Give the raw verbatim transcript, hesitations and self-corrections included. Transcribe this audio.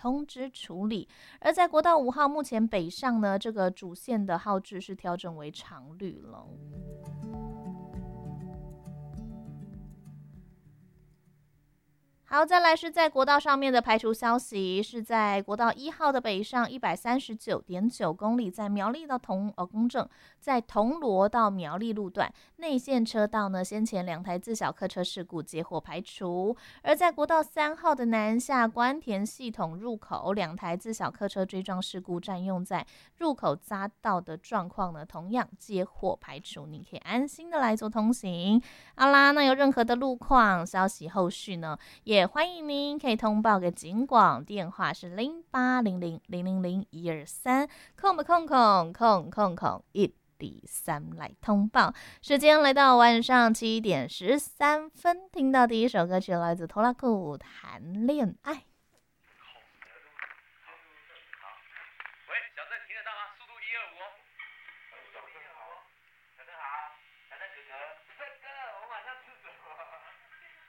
通知处理。而在国道五号，目前北上呢，这个主线的号志是调整为常绿了。好，再来是在国道上面的排除消息，是在国道一号的北上一百三十九点九公里，在苗栗到同呃公正，在铜锣到苗栗路段内线车道呢，先前两台自小客车事故接获排除。而在国道三号的南下关田系统入口，两台自小客车追撞事故占用在入口匝道的状况呢，同样接获排除，你可以安心的来做通行。好啦，那有任何的路况消息，后续呢也欢迎您可以通报给警广，电话是零八零零零零零一二三，空不空空空空空一第三来通报。时间来到晚上七点十三分，听到第一首歌曲来自拖拉库谈恋爱。喂， 小郑听得到吗？速度一二五哦。